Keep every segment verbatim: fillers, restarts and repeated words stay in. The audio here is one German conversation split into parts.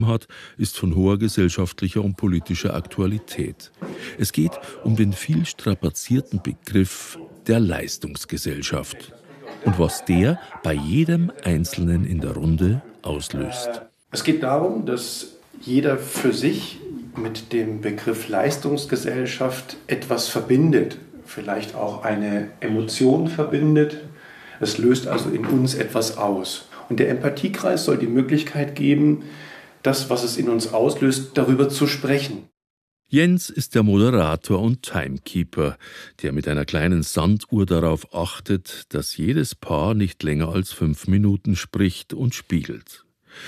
hat, ist von hoher gesellschaftlicher und politischer Aktualität. Es geht um den viel strapazierten Begriff der Leistungsgesellschaft und was der bei jedem Einzelnen in der Runde auslöst. Es geht darum, dass jeder für sich mit dem Begriff Leistungsgesellschaft etwas verbindet, vielleicht auch eine Emotion verbindet. Es löst also in uns etwas aus. Und der Empathiekreis soll die Möglichkeit geben, das, was es in uns auslöst, darüber zu sprechen. Jens ist der Moderator und Timekeeper, der mit einer kleinen Sanduhr darauf achtet, dass jedes Paar nicht länger als fünf Minuten spricht und spiegelt.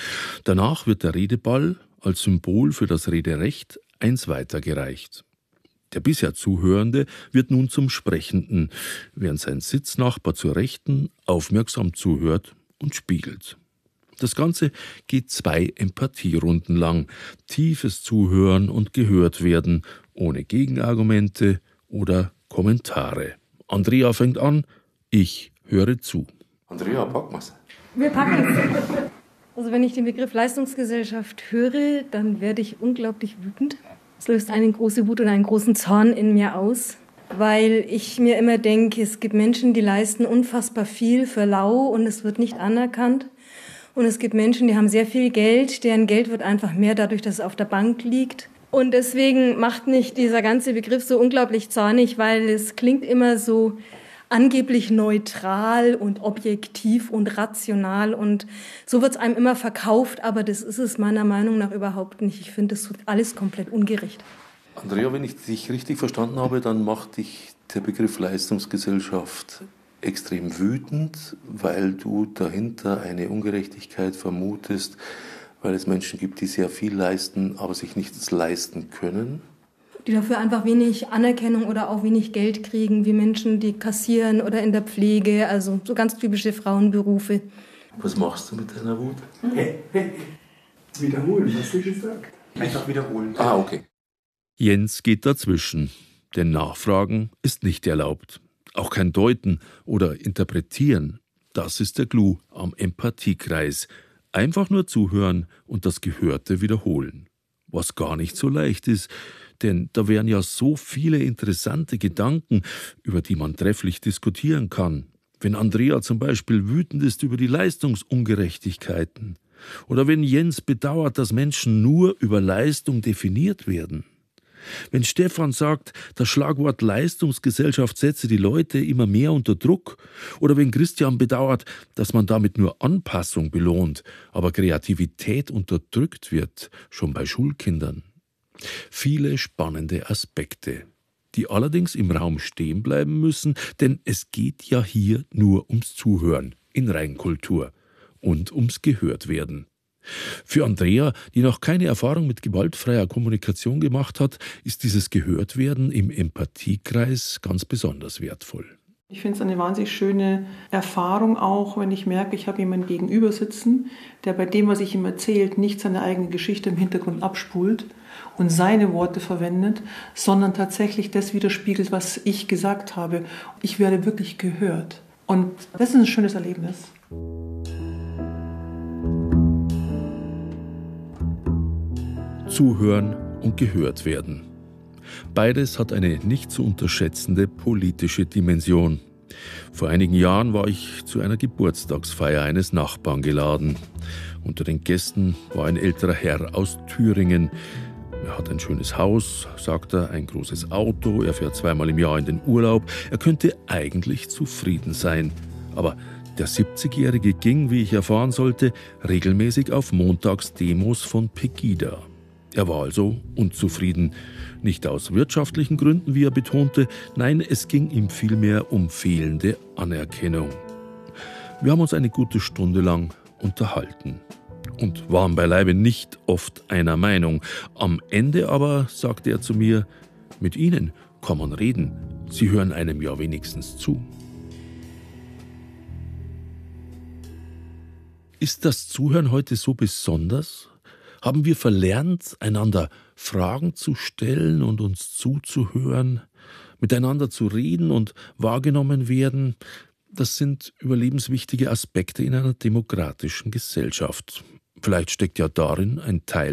Danach wird der Redeball als Symbol für das Rederecht eins weitergereicht. Der bisher Zuhörende wird nun zum Sprechenden, während sein Sitznachbar zur Rechten aufmerksam zuhört und spiegelt. Das Ganze geht zwei Empathierunden lang. Tiefes Zuhören und gehört werden, ohne Gegenargumente oder Kommentare. Andrea fängt an, ich höre zu. Andrea, packen wir's. Wir packen es. Also wenn ich den Begriff Leistungsgesellschaft höre, dann werde ich unglaublich wütend. Es löst eine große Wut und einen großen Zorn in mir aus, weil ich mir immer denke, es gibt Menschen, die leisten unfassbar viel für lau und es wird nicht anerkannt. Und es gibt Menschen, die haben sehr viel Geld, deren Geld wird einfach mehr dadurch, dass es auf der Bank liegt. Und deswegen macht mich dieser ganze Begriff so unglaublich zornig, weil es klingt immer so angeblich neutral und objektiv und rational. Und so wird es einem immer verkauft, aber das ist es meiner Meinung nach überhaupt nicht. Ich finde, das tut alles komplett ungerecht. Andrea, wenn ich dich richtig verstanden habe, dann macht dich der Begriff Leistungsgesellschaft extrem wütend, weil du dahinter eine Ungerechtigkeit vermutest, weil es Menschen gibt, die sehr viel leisten, aber sich nichts leisten können. Die dafür einfach wenig Anerkennung oder auch wenig Geld kriegen, wie Menschen, die kassieren oder in der Pflege, also so ganz typische Frauenberufe. Was machst du mit deiner Wut? Hey, hey. Wiederholen, was du gesagt hast. Einfach wiederholen. Ah, okay. Jens geht dazwischen, denn Nachfragen ist nicht erlaubt. Auch kein Deuten oder Interpretieren. Das ist der Clou am Empathiekreis. Einfach nur zuhören und das Gehörte wiederholen. Was gar nicht so leicht ist, denn da wären ja so viele interessante Gedanken, über die man trefflich diskutieren kann. Wenn Andrea zum Beispiel wütend ist über die Leistungsungerechtigkeiten oder wenn Jens bedauert, dass Menschen nur über Leistung definiert werden. Wenn Stefan sagt, das Schlagwort Leistungsgesellschaft setze die Leute immer mehr unter Druck, oder wenn Christian bedauert, dass man damit nur Anpassung belohnt, aber Kreativität unterdrückt wird, schon bei Schulkindern. Viele spannende Aspekte, die allerdings im Raum stehen bleiben müssen, denn es geht ja hier nur ums Zuhören in Reinkultur und ums Gehörtwerden. Für Andrea, die noch keine Erfahrung mit gewaltfreier Kommunikation gemacht hat, ist dieses Gehörtwerden im Empathiekreis ganz besonders wertvoll. Ich finde es eine wahnsinnig schöne Erfahrung auch, wenn ich merke, ich habe jemanden gegenüber sitzen, der bei dem, was ich ihm erzählt, nicht seine eigene Geschichte im Hintergrund abspult und seine Worte verwendet, sondern tatsächlich das widerspiegelt, was ich gesagt habe. Ich werde wirklich gehört. Und das ist ein schönes Erlebnis. Zuhören und gehört werden. Beides hat eine nicht zu unterschätzende politische Dimension. Vor einigen Jahren war ich zu einer Geburtstagsfeier eines Nachbarn geladen. Unter den Gästen war ein älterer Herr aus Thüringen. Er hat ein schönes Haus, sagt er, ein großes Auto, er fährt zweimal im Jahr in den Urlaub. Er könnte eigentlich zufrieden sein. Aber der siebzigjährige ging, wie ich erfahren sollte, regelmäßig auf Montagsdemos von Pegida. Er war also unzufrieden. Nicht aus wirtschaftlichen Gründen, wie er betonte, nein, es ging ihm vielmehr um fehlende Anerkennung. Wir haben uns eine gute Stunde lang unterhalten und waren beileibe nicht oft einer Meinung. Am Ende aber sagte er zu mir, mit Ihnen kann man reden, Sie hören einem ja wenigstens zu. Ist das Zuhören heute so besonders? Haben wir verlernt, einander Fragen zu stellen und uns zuzuhören, miteinander zu reden und wahrgenommen werden? Das sind überlebenswichtige Aspekte in einer demokratischen Gesellschaft. Vielleicht steckt ja darin ein Teil